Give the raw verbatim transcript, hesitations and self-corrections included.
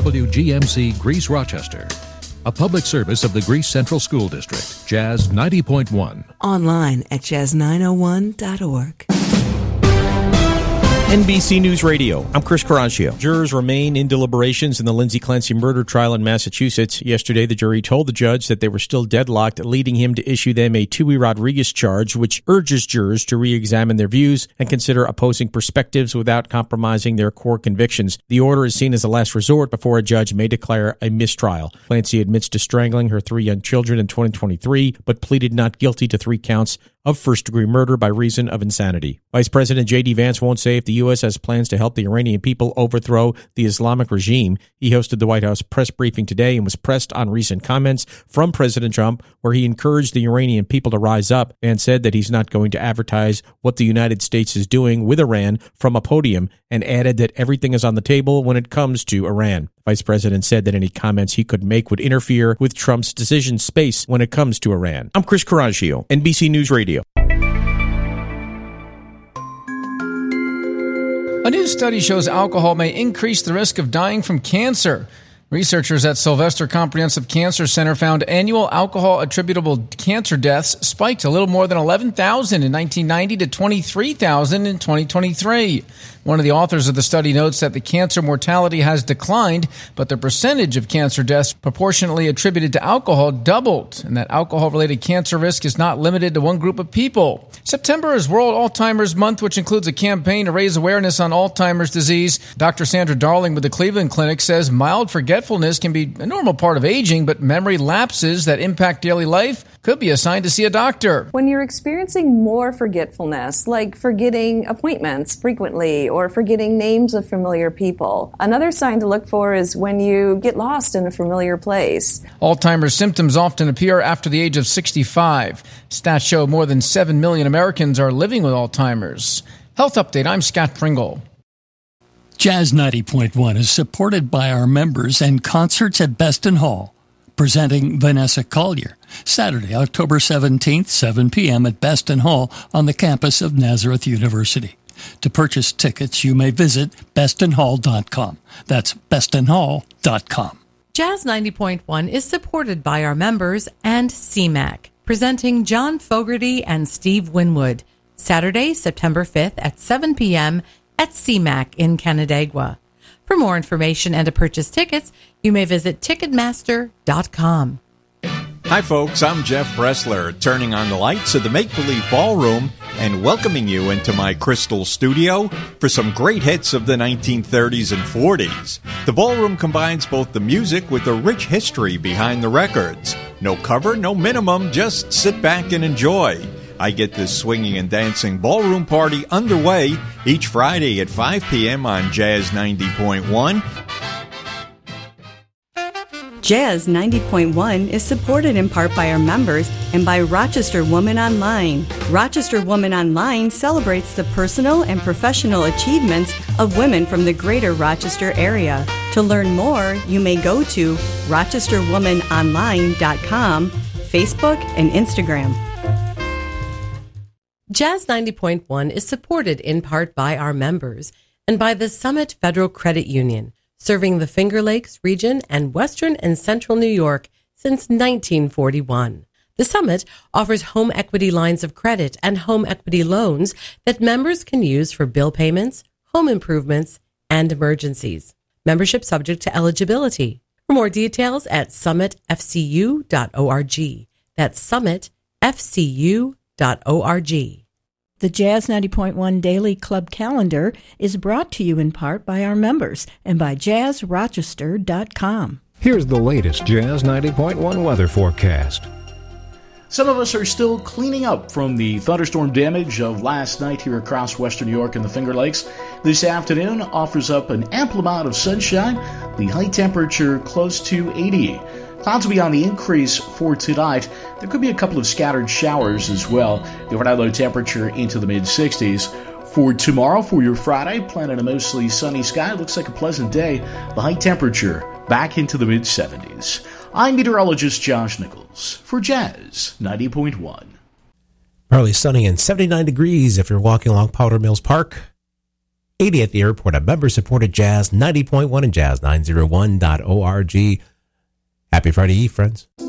W G M C Greece Rochester. A public service of the Greece Central School District. Jazz ninety point one. Online at jazz nine oh one dot org. N B C News Radio. I'm Chris Caraccio. Jurors remain in deliberations in the Lindsay Clancy murder trial in Massachusetts. Yesterday, the jury told the judge that they were still deadlocked, leading him to issue them a Tui Rodriguez charge, which urges jurors to re-examine their views and consider opposing perspectives without compromising their core convictions. The order is seen as a last resort before a judge may declare a mistrial. Clancy admits to strangling her three young children in twenty twenty-three, but pleaded not guilty to three counts of first-degree murder by reason of insanity. Vice President J D. Vance won't say if the U S has plans to help the Iranian people overthrow the Islamic regime. He hosted the White House press briefing today and was pressed on recent comments from President Trump, where he encouraged the Iranian people to rise up and said that he's not going to advertise what the United States is doing with Iran from a podium, and added that everything is on the table when it comes to Iran. Vice President said that any comments he could make would interfere with Trump's decision space when it comes to Iran. I'm Chris Caraccio, N B C News Radio. A new study shows alcohol may increase the risk of dying from cancer. Researchers at Sylvester Comprehensive Cancer Center found annual alcohol-attributable cancer deaths spiked a little more than eleven thousand in nineteen ninety to twenty-three thousand in twenty twenty-three. One of the authors of the study notes that the cancer mortality has declined, but the percentage of cancer deaths proportionately attributed to alcohol doubled, and that alcohol-related cancer risk is not limited to one group of people. September is World Alzheimer's Month, which includes a campaign to raise awareness on Alzheimer's disease. Doctor Sandra Darling with the Cleveland Clinic says mild forgetfulness can be a normal part of aging, but memory lapses that impact daily life could be a sign to see a doctor. When you're experiencing more forgetfulness, like forgetting appointments frequently or forgetting names of familiar people, another sign to look for is when you get lost in a familiar place. Alzheimer's symptoms often appear after the age of sixty-five. Stats show more than seven million Americans are living with Alzheimer's. Health Update, I'm Scott Pringle. Jazz ninety point one is supported by our members and concerts at Beston Hall, presenting Vanessa Collier, Saturday, October seventeenth, seven p.m. at Beston Hall on the campus of Nazareth University. To purchase tickets, you may visit beston hall dot com. That's beston hall dot com. Jazz ninety point one is supported by our members and C MAC, presenting John Fogerty and Steve Winwood, Saturday, September fifth at seven p.m. at C MAC in Canandaigua. For more information and to purchase tickets, you may visit ticketmaster dot com. Hi, folks. I'm Jeff Bressler, turning on the lights of the Make Believe Ballroom and welcoming you into my crystal studio for some great hits of the nineteen thirties and forties. The ballroom combines both the music with the rich history behind the records. No cover, no minimum, just sit back and enjoy. I get this swinging and dancing ballroom party underway each Friday at five p.m. on Jazz ninety point one. Jazz ninety point one is supported in part by our members and by Rochester Woman Online. Rochester Woman Online celebrates the personal and professional achievements of women from the greater Rochester area. To learn more, you may go to rochester woman online dot com, Facebook, and Instagram. Jazz ninety point one is supported in part by our members and by the Summit Federal Credit Union, serving the Finger Lakes region and western and central New York since nineteen forty-one. The Summit offers home equity lines of credit and home equity loans that members can use for bill payments, home improvements, and emergencies. Membership subject to eligibility. For more details at summit f c u dot org. That's summit f c u dot org. The Jazz ninety point one Daily Club Calendar is brought to you in part by our members and by jazz rochester dot com. Here's the latest Jazz ninety point one weather forecast. Some of us are still cleaning up from the thunderstorm damage of last night here across western New York and the Finger Lakes. This afternoon offers up an ample amount of sunshine, the high temperature close to eighty. Clouds will be on the increase for tonight. There could be a couple of scattered showers as well. The overnight low temperature into the mid-sixties. For tomorrow, for your Friday, planning a mostly sunny sky. Looks like a pleasant day. The high temperature back into the mid-seventies. I'm meteorologist Josh Nichols for Jazz ninety point one. Partly sunny and seventy-nine degrees if you're walking along Powder Mills Park. eighty at the airport, a member-supported Jazz ninety point one and Jazz nine oh one dot org. Happy Friday Eve, friends.